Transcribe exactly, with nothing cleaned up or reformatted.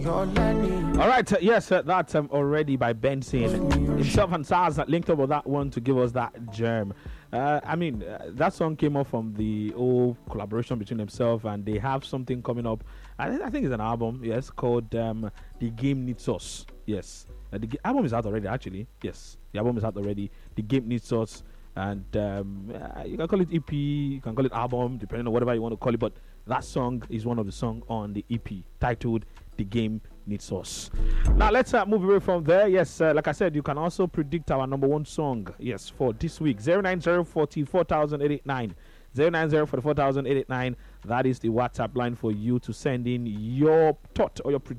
All right, uh, yes, uh, that's um, already by Benson himself and Saz linked up with that one to give us that germ. Uh, I mean, uh, that song came off from the old collaboration between themselves, and they have something coming up. I, th- I think it's an album, yes, called um, The Game Needs Us. Yes, uh, the g- album is out already, actually. Yes, the album is out already. The Game Needs Us, and um, uh, you can call it E P, you can call it album, depending on whatever you want to call it. But that song is one of the songs on the E P titled The Game Needs Us. Now let's uh, move away from there. Yes, uh, like I said, you can also predict our number one song, yes, for this week. zero nine zero four four thousand eight eight nine zero nine zero four four thousand eight eight nine. That is the WhatsApp line for you to send in your thought or your prediction